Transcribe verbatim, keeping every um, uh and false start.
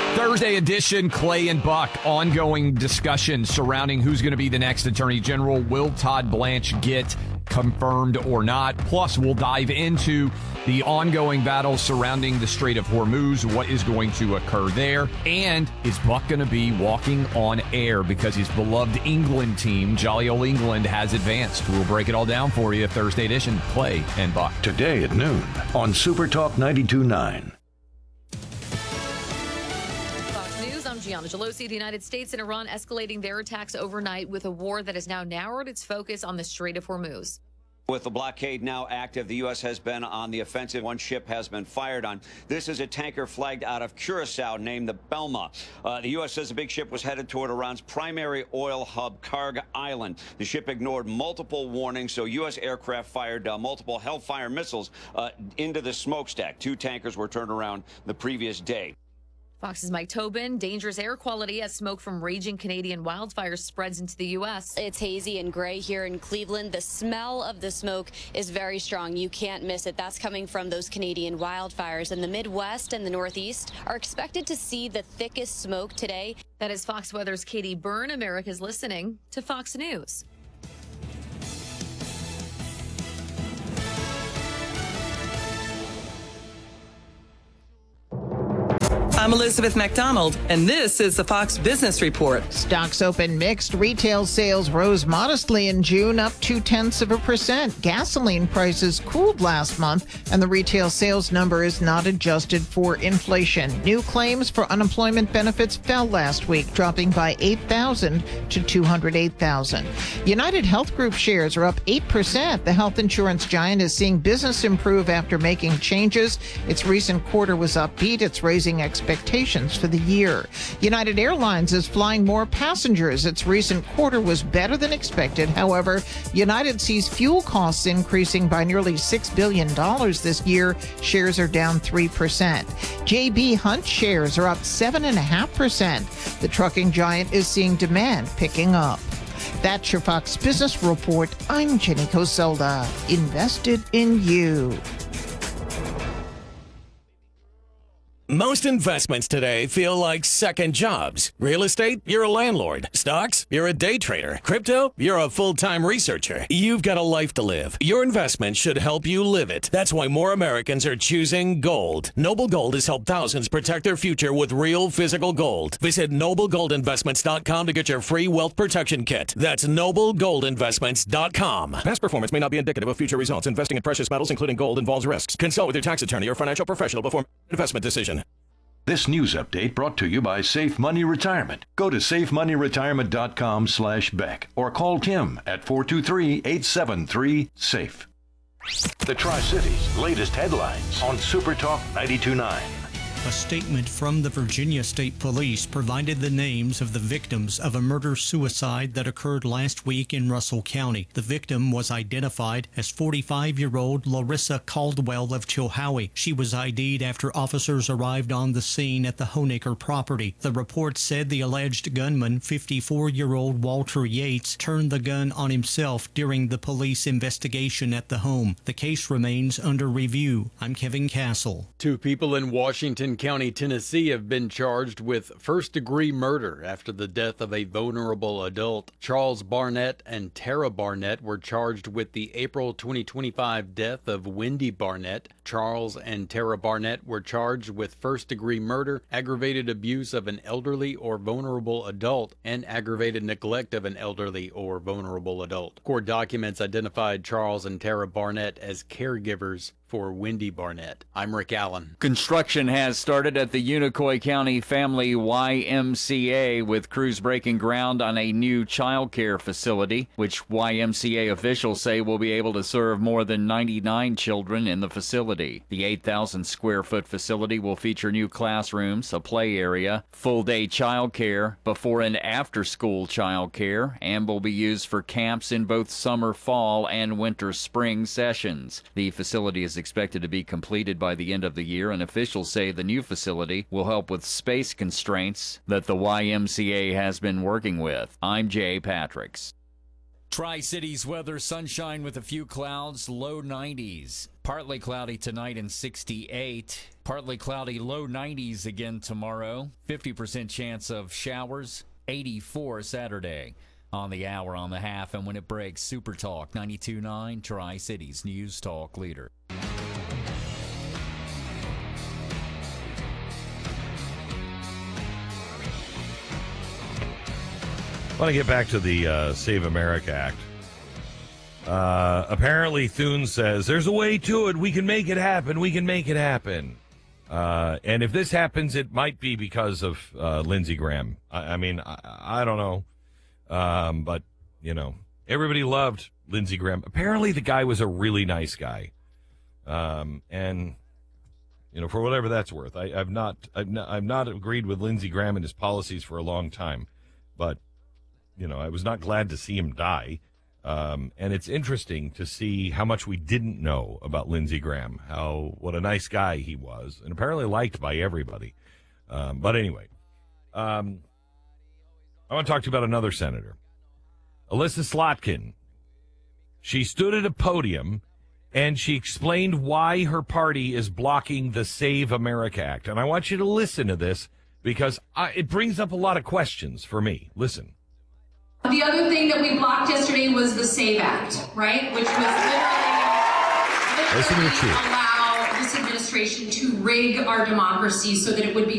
Thursday edition, Clay and Buck. Ongoing discussion surrounding who's going to be the next Attorney General. Will Todd Blanche get confirmed or not? Plus, we'll dive into the ongoing battle surrounding the Strait of Hormuz, what is going to occur there, and is Buck going to be walking on air because his beloved England team, Jolly Old England, has advanced. We'll break it all down for you. Thursday edition, Clay and Buck. Today at noon on Super Talk ninety-two point nine. I'm Gianna Gelosi. The United States and Iran escalating their attacks overnight with a war that has now narrowed its focus on the Strait of Hormuz. With the blockade now active, the U S has been on the offensive. One ship has been fired on. This is a tanker flagged out of Curacao named the Belma. Uh, the U S says the big ship was headed toward Iran's primary oil hub, Karg Island. The ship ignored multiple warnings, so U S aircraft fired uh, multiple Hellfire missiles uh, into the smokestack. Two tankers were turned around the previous day. Fox's Mike Tobin. Dangerous air quality as smoke from raging Canadian wildfires spreads into the U S. It's hazy and gray here in Cleveland. The smell of the smoke is very strong. You can't miss it. That's coming from those Canadian wildfires. And the Midwest and the Northeast are expected to see the thickest smoke today. That is Fox Weather's Katie Byrne. America's listening to Fox News. I'm Elizabeth McDonald, and this is the Fox Business Report. Stocks open mixed. Retail sales rose modestly in June, up two-tenths of a percent. Gasoline prices cooled last month, and the retail sales number is not adjusted for inflation. New claims for unemployment benefits fell last week, dropping by eight thousand to two hundred eight thousand. United Health Group shares are up eight percent. The health insurance giant is seeing business improve after making changes. Its recent quarter was upbeat. It's raising expectations expectations for the year. United Airlines is flying more passengers. Its recent quarter was better than expected. However, United sees fuel costs increasing by nearly six billion dollars this year. Shares are down three percent. J B. Hunt shares are up seven point five percent. The trucking giant is seeing demand picking up. That's your Fox Business Report. I'm Jenny Coselda. Invested in you. Most investments today feel like second jobs. Real estate, you're a landlord. Stocks, you're a day trader. Crypto, you're a full-time researcher. You've got a life to live. Your investment should help you live it. That's why more Americans are choosing gold. Noble Gold has helped thousands protect their future with real physical gold. Visit noble gold investments dot com to get your free wealth protection kit. That's noble gold investments dot com. Past performance may not be indicative of future results. Investing in precious metals, including gold, involves risks. Consult with your tax attorney or financial professional before investment decision. This news update brought to you by Safe Money Retirement. Go to safe money retirement dot com slash Beck or call Tim at four two three, eight seven three, SAFE. The Tri-Cities' latest headlines on Super Talk ninety-two point nine. A statement from the Virginia State Police provided the names of the victims of a murder-suicide that occurred last week in Russell County. The victim was identified as forty-five-year-old Larissa Caldwell of Chilhowie. She was I D'd after officers arrived on the scene at the Honaker property. The report said the alleged gunman, fifty-four-year-old Walter Yates, turned the gun on himself during the police investigation at the home. The case remains under review. I'm Kevin Castle. Two people in Washington County, Tennessee have been charged with first-degree murder after the death of a vulnerable adult. Charles Barnett and Tara Barnett were charged with the April twenty twenty-five death of Wendy Barnett. Charles and Tara Barnett were charged with first-degree murder, aggravated abuse of an elderly or vulnerable adult, and aggravated neglect of an elderly or vulnerable adult. Court documents identified Charles and Tara Barnett as caregivers for Wendy Barnett. I'm Rick Allen. Construction has started at the Unicoi County Family Y M C A, with crews breaking ground on a new child care facility, which Y M C A officials say will be able to serve more than ninety-nine children in the facility. The eight thousand square foot facility will feature new classrooms, a play area, full-day child care, before and after-school child care, and will be used for camps in both summer, fall, and winter, spring sessions. The facility is expected to be completed by the end of the year, and officials say the new facility will help with space constraints that the Y M C A has been working with. I'm Jay Patricks. Tri-Cities weather, sunshine with a few clouds, low nineties. Partly cloudy tonight and sixty-eight. Partly cloudy, low nineties again tomorrow. fifty percent chance of showers, eighty-four Saturday. On the hour, on the half, and when it breaks, Super Talk ninety-two point nine, Tri-Cities News Talk leader. I want to get back to the uh, Save America Act. Uh, apparently, Thune says, there's a way to it. We can make it happen. We can make it happen. Uh, and if this happens, it might be because of uh, Lindsey Graham. I, I mean, I, I don't know. Um, but, you know, everybody loved Lindsey Graham. Apparently, the guy was a really nice guy. Um, and, you know, for whatever that's worth, I, I've not, I've not, I've not agreed with Lindsey Graham and his policies for a long time. But, you know, I was not glad to see him die. Um, and it's interesting to see how much we didn't know about Lindsey Graham, how what a nice guy he was, and apparently liked by everybody. Um, but anyway, um, I want to talk to you about another senator, Elissa Slotkin. She stood at a podium and she explained why her party is blocking the Save America Act. And I want you to listen to this because I, it brings up a lot of questions for me. Listen. The other thing that we blocked yesterday was the SAVE Act, right? Which was literally, literally allow this administration to rig our democracy so that it would be